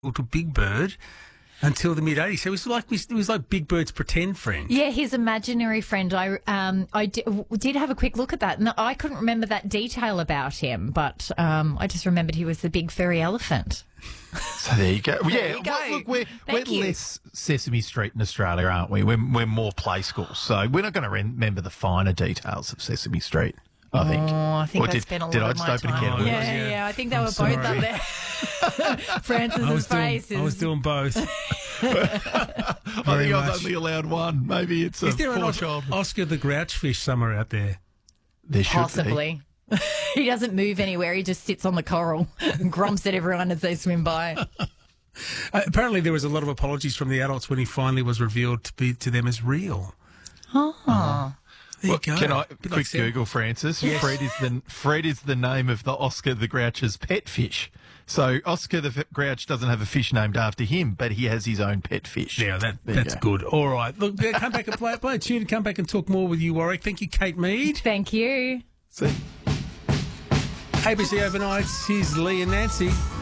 to Big Bird until the mid-'80s. So he was like Big Bird's pretend friend. Yeah, his imaginary friend. I did have a quick look at that. And I couldn't remember that detail about him, but I just remembered he was the big furry elephant. So there you go. Yeah, you go. Look, we're Thank you. less Sesame Street in Australia, aren't we? We're more play school, so we're not going to remember the finer details of Sesame Street. I think. Oh, I think Or I did- spent a did lot I of my just open a time. can of worms? Yeah, I think they were both sorry. up there. Francis's face I was is. doing both. I think Very I've much. only allowed one. Maybe it's Is a there an poor child. Oscar the Grouch fish somewhere out there? There should be. Possibly. He doesn't move anywhere. He just sits on the coral and grumps at everyone as they swim by. Apparently, there was a lot of apologies from the adults when he finally was revealed to them as real. Oh. There you go. Can I Bit like quick Sam- Google, Francis? Fred is the name of the Oscar the Grouch's pet fish. So Oscar the Grouch doesn't have a fish named after him, but he has his own pet fish. Yeah, There you that's go. good. All right. Look, come back and play a tune. Come back and talk more with you, Warwick. Thank you, Kate Mead. Thank you. See? ABC Overnights. Here's Lee and Nancy.